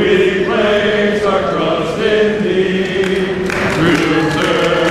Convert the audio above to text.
We place our trust in thee. To serve